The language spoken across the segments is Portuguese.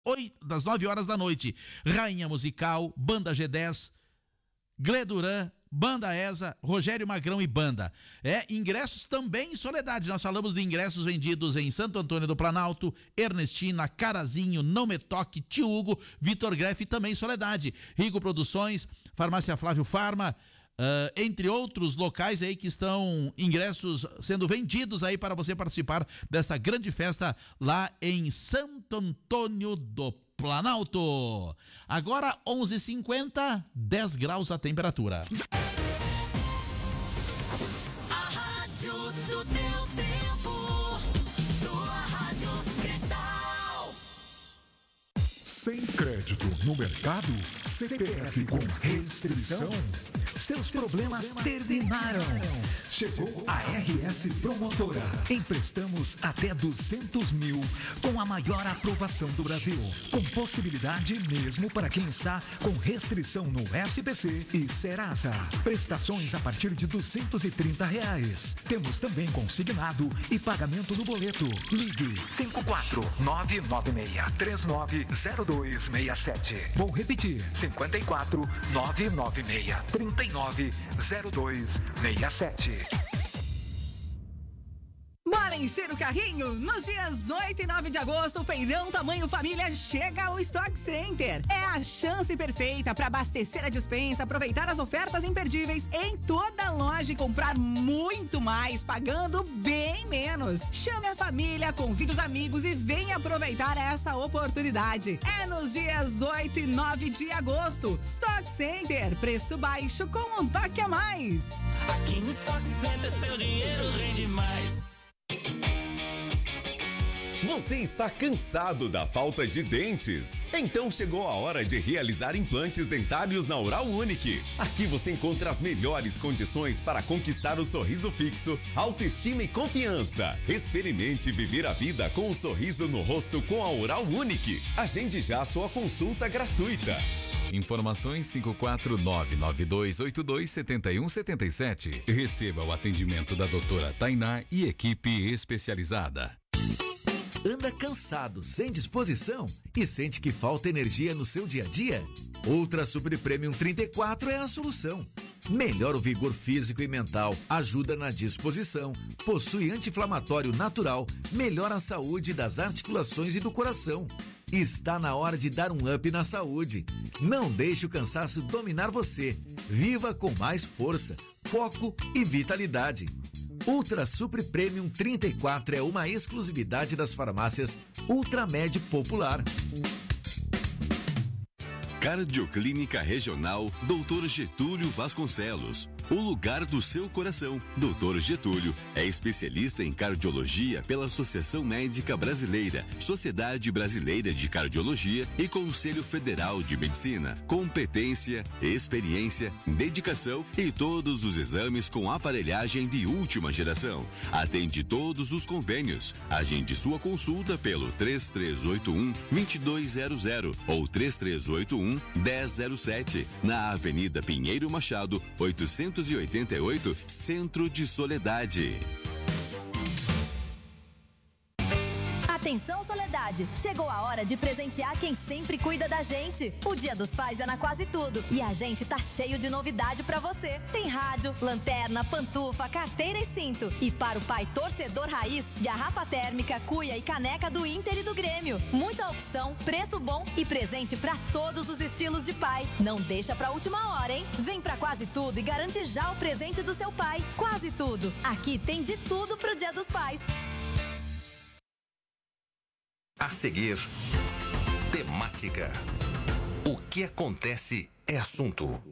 das 9 horas da noite. Rainha Musical, Banda G10, Gleduran, Banda ESA, Rogério Magrão e Banda. Ingressos também em Soledade. Nós falamos de ingressos vendidos em Santo Antônio do Planalto, Ernestina, Carazinho, Não Me Toque, Tio Hugo, Vitor Greff e também Soledade. Rigo Produções, Farmácia Flávio Farma, entre outros locais aí que estão ingressos sendo vendidos aí para você participar desta grande festa lá em Santo Antônio do Planalto. Agora 11h50, 10 graus a temperatura. A rádio do teu tempo, tua Rádio Cristal. Sem crédito no mercado, CPF com restrição, seus problemas terminaram. Chegou a RS Promotora. Emprestamos até 200 mil com a maior aprovação do Brasil. Com possibilidade mesmo para quem está com restrição no SPC e Serasa. Prestações a partir de R$230. Temos também consignado e pagamento no boleto. Ligue 54996390267. Vou repetir, 54996390267. Bora encher o carrinho? Nos dias 8 e 9 de agosto, o feirão Tamanho Família chega ao Stock Center. É a chance perfeita para abastecer a despensa, aproveitar as ofertas imperdíveis em toda a loja e comprar muito mais, pagando bem menos. Chame a família, convide os amigos e venha aproveitar essa oportunidade. É nos dias 8 e 9 de agosto. Stock Center, preço baixo com um toque a mais. Aqui no Stock Center seu dinheiro rende mais. Você está cansado da falta de dentes? Então chegou a hora de realizar implantes dentários na Oral Unique. Aqui você encontra as melhores condições para conquistar o sorriso fixo, autoestima e confiança. Experimente viver a vida com um sorriso no rosto com a Oral Unique. Agende já sua consulta gratuita. Informações 54992827177. Receba o atendimento da doutora Tainá e equipe especializada. Anda cansado, sem disposição e sente que falta energia no seu dia a dia? Ultra Super Premium 34 é a solução. Melhora o vigor físico e mental, ajuda na disposição, possui anti-inflamatório natural, melhora a saúde das articulações e do coração. Está na hora de dar um up na saúde. Não deixe o cansaço dominar você. Viva com mais força, foco e vitalidade. Ultra Super Premium 34 é uma exclusividade das farmácias Ultramed Popular. Cardioclínica Regional Dr. Getúlio Vasconcelos. O lugar do seu coração. Dr. Getúlio é especialista em cardiologia pela Associação Médica Brasileira, Sociedade Brasileira de Cardiologia e Conselho Federal de Medicina. Competência, experiência, dedicação e todos os exames com aparelhagem de última geração. Atende todos os convênios. Agende sua consulta pelo 3381-2200 ou 3381-1007, na Avenida Pinheiro Machado, 888, Centro de Soledade. Atenção, Soledade! Chegou a hora de presentear quem sempre cuida da gente. O Dia dos Pais é na Quase Tudo e a gente tá cheio de novidade pra você. Tem rádio, lanterna, pantufa, carteira e cinto. E para o pai torcedor raiz, garrafa térmica, cuia e caneca do Inter e do Grêmio. Muita opção, preço bom e presente pra todos os estilos de pai. Não deixa pra última hora, hein? Vem pra Quase Tudo e garante já o presente do seu pai. Quase Tudo. Aqui tem de tudo pro Dia dos Pais. A seguir, temática. O que acontece é assunto.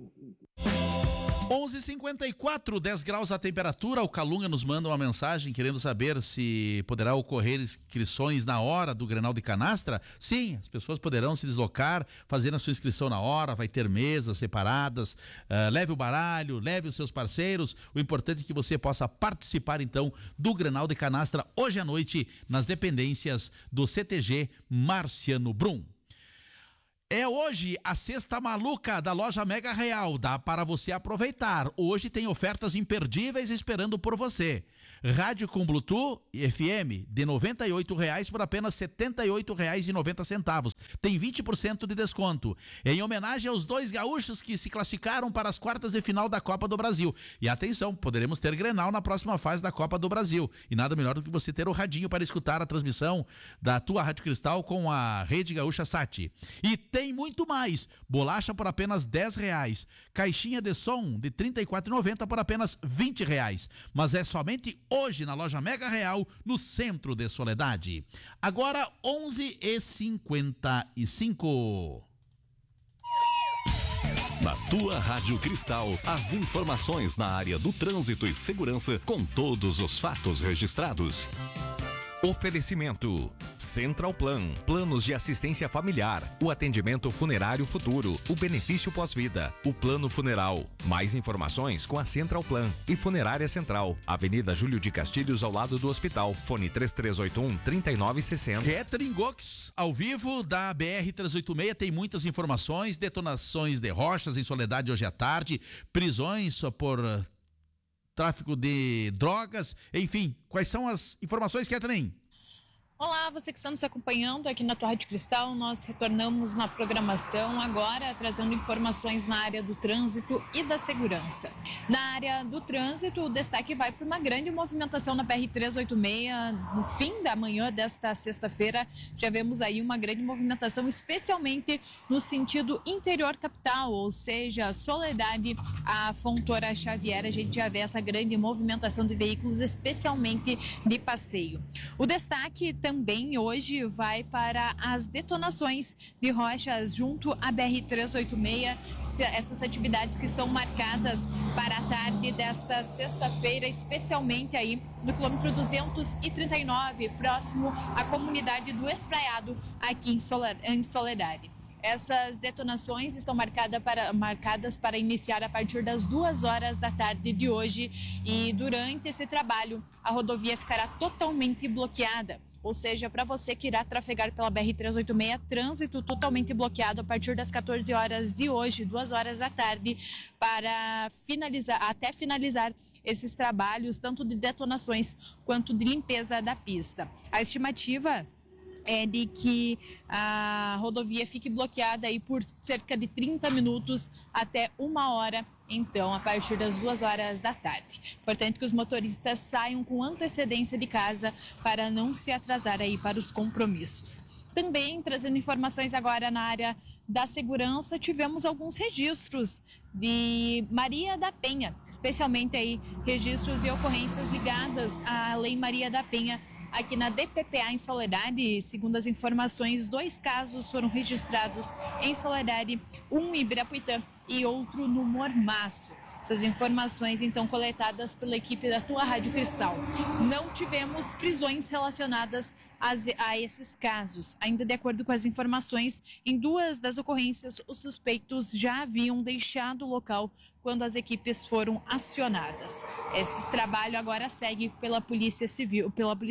11h54, 10 graus a temperatura. O Calunga nos manda uma mensagem querendo saber se poderá ocorrer inscrições na hora do Grenal de Canastra. Sim, as pessoas poderão se deslocar, fazer a sua inscrição na hora, vai ter mesas separadas, leve o baralho, leve os seus parceiros. O importante é que você possa participar então do Grenal de Canastra hoje à noite nas dependências do CTG Marciano Brum. É hoje a Sexta Maluca da Loja Mega Real, dá para você aproveitar. Hoje tem ofertas imperdíveis esperando por você. Rádio com Bluetooth e FM de R$ 98,00 por apenas R$ 78,90. Tem 20% de desconto. Em homenagem aos 2 gaúchos que se classificaram para as quartas de final da Copa do Brasil. E atenção, poderemos ter Grenal na próxima fase da Copa do Brasil. E nada melhor do que você ter o radinho para escutar a transmissão da tua Rádio Cristal com a Rede Gaúcha Sat. E tem muito mais. Bolacha por apenas R$10. Caixinha de som de R$ 34,90 por apenas R$20. Mas é somente hoje na loja Mega Real, no centro de Soledade. Agora 11h55. Na tua Rádio Cristal, as informações na área do trânsito e segurança com todos os fatos registrados. Oferecimento Central Plan, planos de assistência familiar, o atendimento funerário futuro, o benefício pós-vida, o plano funeral. Mais informações com a Central Plan e Funerária Central, Avenida Júlio de Castilhos, ao lado do hospital. Fone 3381-3960. Catering Gox, ao vivo da BR-386, tem muitas informações, detonações de rochas em Soledade hoje à tarde, prisões por tráfico de drogas, enfim, quais são as informações, Catherine? Olá, você que está nos acompanhando aqui na tua Rádio Cristal, nós retornamos na programação agora trazendo informações na área do trânsito e da segurança. Na área do trânsito, o destaque vai para uma grande movimentação na BR-386 no fim da manhã desta sexta-feira. Já vemos aí uma grande movimentação, especialmente no sentido interior capital, ou seja, Soledade a Fontoura Xavier. A gente já vê essa grande movimentação de veículos, especialmente de passeio. O destaque também hoje vai para as detonações de rochas junto à BR-386, essas atividades que estão marcadas para a tarde desta sexta-feira, especialmente aí no quilômetro 239, próximo à comunidade do Espraiado, aqui em Soledade. Essas detonações estão marcadas para iniciar a partir das 2h da tarde de hoje e durante esse trabalho a rodovia ficará totalmente bloqueada. Ou seja, para você que irá trafegar pela BR-386, trânsito totalmente bloqueado a partir das 14 horas de hoje, 2h da tarde, para finalizar esses trabalhos, tanto de detonações quanto de limpeza da pista. A estimativa é de que a rodovia fique bloqueada aí por cerca de 30 minutos até 1h, então, a partir das 2h da tarde. Importante que os motoristas saiam com antecedência de casa para não se atrasar aí para os compromissos. Também, trazendo informações agora na área da segurança, tivemos alguns registros de Maria da Penha, especialmente aí registros de ocorrências ligadas à Lei Maria da Penha, aqui na DPPA em Soledade. Segundo as informações, 2 casos foram registrados em Soledade, um em Ibirapuitã e outro no Mormaço. Essas informações, então, coletadas pela equipe da tua Rádio Cristal. Não tivemos prisões relacionadas a esses casos. Ainda de acordo com as informações, em 2 das ocorrências, os suspeitos já haviam deixado o local quando as equipes foram acionadas. Esse trabalho agora segue pela Polícia Civil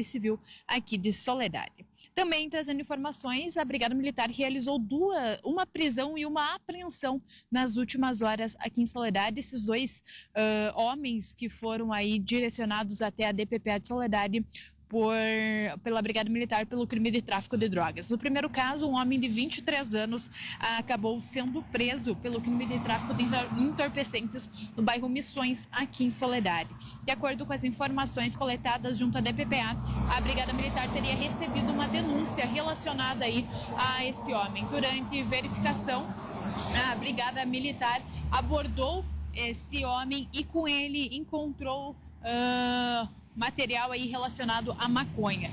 aqui de Soledade. Também trazendo informações, a Brigada Militar realizou uma prisão e uma apreensão nas últimas horas aqui em Soledade. Esses 2 homens que foram aí direcionados até a DPPA de Soledade pela Brigada Militar pelo crime de tráfico de drogas. No primeiro caso, um homem de 23 anos acabou sendo preso pelo crime de tráfico de entorpecentes no bairro Missões, aqui em Soledade. De acordo com as informações coletadas junto à DPPA, a Brigada Militar teria recebido uma denúncia relacionada aí a esse homem. Durante verificação, a Brigada Militar abordou esse homem e com ele encontrou material aí relacionado à maconha.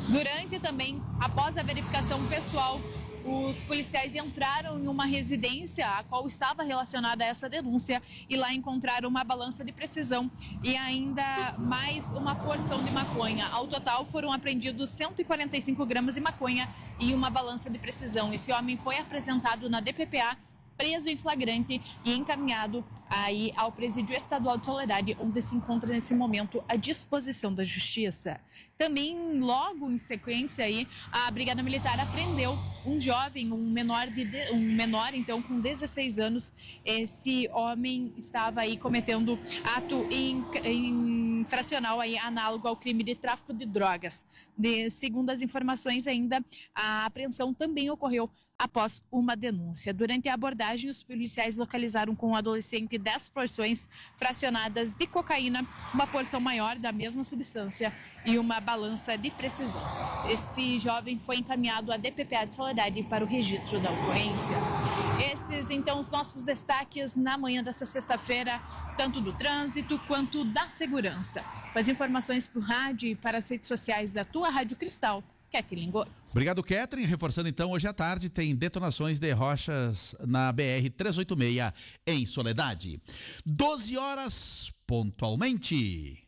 Após a verificação pessoal, os policiais entraram em uma residência a qual estava relacionada a essa denúncia e lá encontraram uma balança de precisão e ainda mais uma porção de maconha. Ao total foram apreendidos 145 gramas de maconha e uma balança de precisão. Esse homem foi apresentado na DPPA preso em flagrante e encaminhado aí ao Presídio Estadual de Soledade, onde se encontra nesse momento à disposição da Justiça. Também, logo em sequência, aí, a Brigada Militar apreendeu um jovem, um menor, então, com 16 anos. Esse homem estava aí cometendo ato infracional aí, análogo ao crime de tráfico de drogas. Segundo as informações ainda, a apreensão também ocorreu após uma denúncia. Durante a abordagem, os policiais localizaram com o adolescente 10 porções fracionadas de cocaína, uma porção maior da mesma substância e uma balança de precisão. Esse jovem foi encaminhado à DPPA de Soledade para o registro da ocorrência. Esses, então, os nossos destaques na manhã desta sexta-feira, tanto do trânsito quanto da segurança. Com as informações para o rádio e para as redes sociais da tua Rádio Cristal, Kathleen Gomes. Obrigado, Kathleen. Reforçando então, hoje à tarde tem detonações de rochas na BR-386 em Soledade. 12 horas pontualmente.